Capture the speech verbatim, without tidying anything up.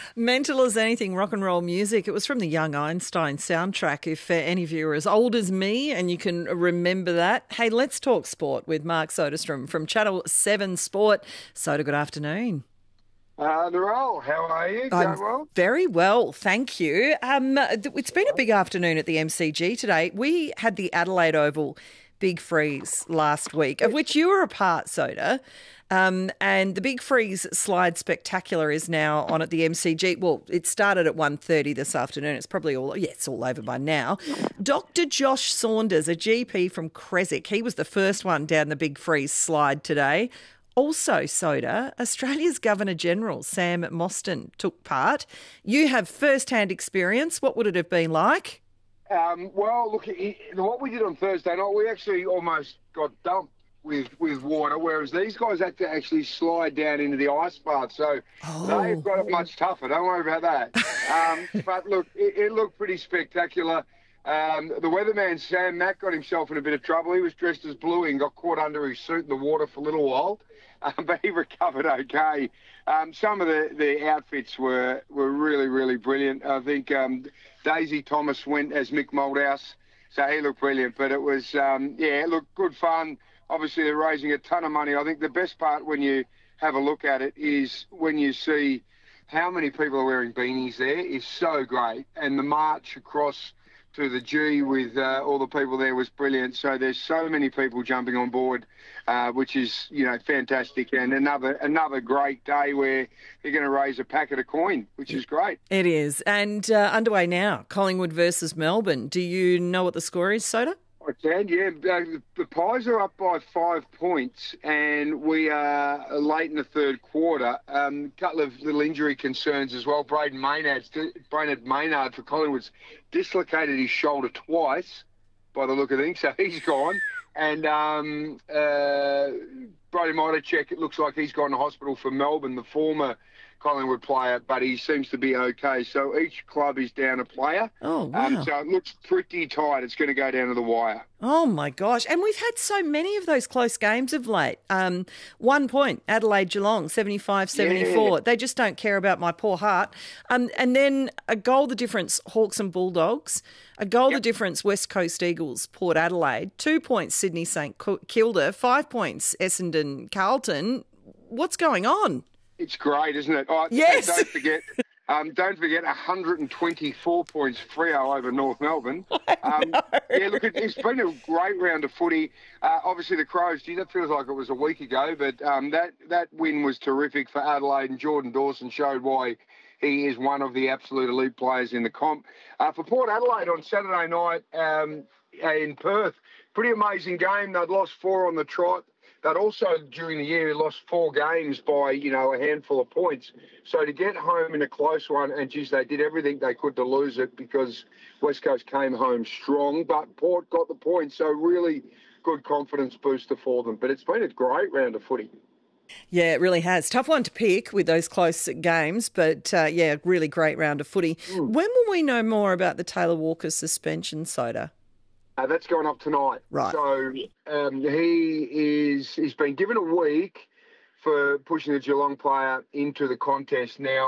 Mental as anything, rock and roll music. It was from the Young Einstein soundtrack, if uh, any of you are as old as me and you can remember that. Hey, let's talk sport with Mark Soderstrom from Channel seven Sport. Soda, good afternoon. Uh, Narelle, how are you? I'm Going well? very well, thank you. Um, it's been a big afternoon at the M C G today. We had the Adelaide Oval Big Freeze last week, of which you were a part, Soda. Um, and the Big Freeze Slide Spectacular is now on at the M C G. Well, it started at one thirty this afternoon. It's probably all, yeah, it's all over by now. Doctor Josh Saunders, a G P from Creswick, he was the first one down the Big Freeze slide today. Also, Soda, Australia's Governor-General, Sam Mostyn, took part. You have first-hand experience. What would it have been like? Um, well, look, he, what we did on Thursday night, we actually almost got dumped with, with water, whereas these guys had to actually slide down into the ice bath. So Oh. they've got it much tougher. Don't worry about that. Um, but, look, it, it looked pretty spectacular. Um, the weatherman, Sam Mack, got himself in a bit of trouble. He was dressed as Bluey and got caught under his suit in the water for a little while. Um, but he recovered okay. Um, some of the, the outfits were, were really, really brilliant. I think um, Daisy Thomas went as Mick Moldhouse, so he looked brilliant. But it was, um, yeah, it looked good fun. Obviously, they're raising a ton of money. I think the best part when you have a look at it is when you see how many people are wearing beanies there is so great. And the march across to the G with uh, all the people there was brilliant. So there's so many people jumping on board, uh, which is, you know, fantastic. And another another great day where you're going to raise a packet of coin, which is great. It is. And uh, underway now, Collingwood versus Melbourne. Do you know what the score is, Soda? I can, yeah. Uh, the Pies are up by five points, and we are late in the third quarter. A um, couple of little injury concerns as well. Braden Maynard's, Braden Maynard for Collingwood's dislocated his shoulder twice, by the look of things, so he's gone. And um, uh, Brody Mitacek, it looks like he's gone to hospital for Melbourne, the former Collingwood player, but he seems to be okay. So each club is down a player. Oh, wow. Um, so it looks pretty tight. It's going to go down to the wire. Oh, my gosh. And we've had so many of those close games of late. Um, one point, Adelaide-Geelong, seventy-five seventy-four. Yeah. They just don't care about my poor heart. Um, and then a goal the difference, Hawks and Bulldogs. A goal Yep. the difference, West Coast Eagles, Port Adelaide. Two points, Sydney St Kilda. Five points, Essendon Carlton. What's going on? It's great, isn't it? Oh, Yes. Don't forget, um, don't forget, one hundred twenty-four points Freo over North Melbourne. Um, yeah, look, it, it's been a great round of footy. Uh, obviously, the Crows, gee, that feels like it was a week ago, but um, that that win was terrific for Adelaide, and Jordan Dawson showed why he is one of the absolute elite players in the comp. Uh, for Port Adelaide on Saturday night um, in Perth, pretty amazing game. They'd lost four on the trot. But also during the year, lost four games by, you know, a handful of points. So to get home in a close one, and geez, they did everything they could to lose it because West Coast came home strong. But Port got the points, so really good confidence booster for them. But it's been a great round of footy. Yeah, it really has. Tough one to pick with those close games, but uh, yeah, really great round of footy. Mm. When will we know more about the Taylor Walker suspension, Soda? Uh, that's going up tonight. Right. So um, he is he's been given a week for pushing the Geelong player into the contest. Now,